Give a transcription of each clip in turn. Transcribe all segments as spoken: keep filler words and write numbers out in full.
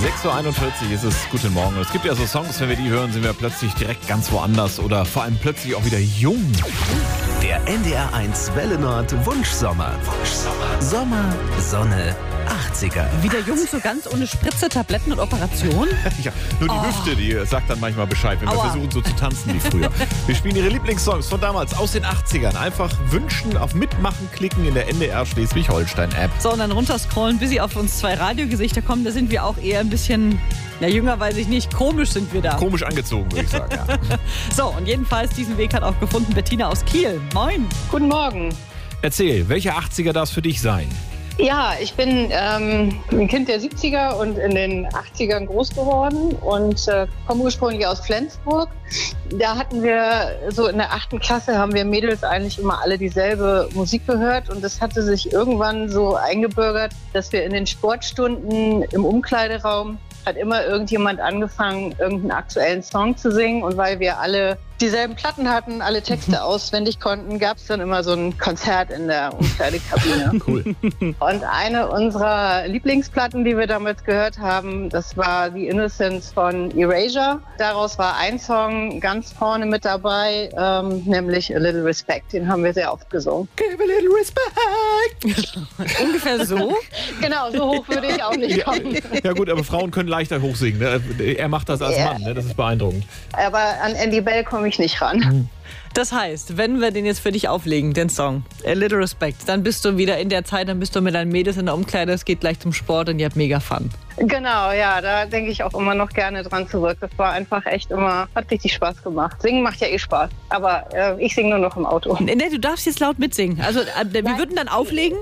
sechs Uhr einundvierzig ist es. Guten Morgen. Es gibt ja so Songs, wenn wir die hören, sind wir plötzlich direkt ganz woanders oder vor allem plötzlich auch wieder jung. Der N D R eins Welle Nord Wunschsommer. Wunschsommer. Sommer, Sonne, achtziger. Wieder jung, so ganz ohne Spritze, Tabletten und Operation? Ja, nur die Oh. Hüfte, die sagt dann manchmal Bescheid, wenn wir Aua. versuchen so zu tanzen wie früher. Wir spielen Ihre Lieblingssongs von damals aus den achtzigern. Einfach wünschen, auf Mitmachen klicken in der N D R Schleswig-Holstein-App. So, und dann runterscrollen, bis sie auf uns zwei Radiogesichter kommen. Da sind wir auch eher ein bisschen, ja, jünger weiß ich nicht, komisch sind wir da. Komisch angezogen, würde ich sagen. Ja. So, und jedenfalls, diesen Weg hat auch gefunden Bettina aus Kiel. Moin. Guten Morgen. Erzähl, welche achtziger darf es für dich sein? Ja, ich bin ähm, ein Kind der siebziger und in den achtzigern groß geworden und äh, komme ursprünglich aus Flensburg. Da hatten wir so in der achten Klasse haben wir Mädels eigentlich immer alle dieselbe Musik gehört und es hatte sich irgendwann so eingebürgert, dass wir in den Sportstunden im Umkleideraum hat immer irgendjemand angefangen, irgendeinen aktuellen Song zu singen und weil wir alle dieselben Platten hatten, alle Texte auswendig konnten, gab es dann immer so ein Konzert in der Umkleidekabine. Cool. Und eine unserer Lieblingsplatten, die wir damals gehört haben, das war The Innocence von Erasure. Daraus war ein Song ganz vorne mit dabei, ähm, nämlich A Little Respect. Den haben wir sehr oft gesungen. Give a little respect. Ungefähr so. Genau, so hoch würde ich auch nicht kommen. Ja gut, aber Frauen können leichter hochsingen. Ne? Er macht das als Ja. Mann, ne? Das ist beeindruckend. Aber an Andy Bell komme ich nicht ran. Das heißt, wenn wir den jetzt für dich auflegen, den Song, A Little Respect, dann bist du wieder in der Zeit, dann bist du mit deinen Mädels in der Umkleide, es geht gleich zum Sport und ihr habt mega Fun. Genau, ja, da denke ich auch immer noch gerne dran zurück. Das war einfach echt immer, hat richtig Spaß gemacht. Singen macht ja eh Spaß, aber äh, ich singe nur noch im Auto. Nee, du darfst jetzt laut mitsingen. Also äh, wir Nein. würden dann auflegen.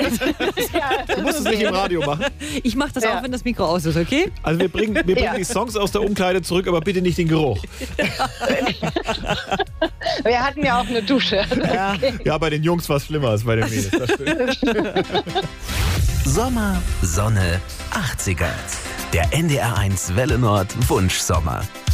Ja, Du musst es nicht im Radio machen. Ich mache das Ja. auch, wenn das Mikro aus ist, okay? Also wir bringen, wir bringen Ja. die Songs aus der Umkleide zurück, aber bitte nicht den Geruch. Wir hatten ja auch eine Dusche. Ja. Ja, bei den Jungs war es schlimmer als bei den Mädels. Das stimmt. Sommer, Sonne, achtziger. Der N D R eins Welle Nord Wunschsommer.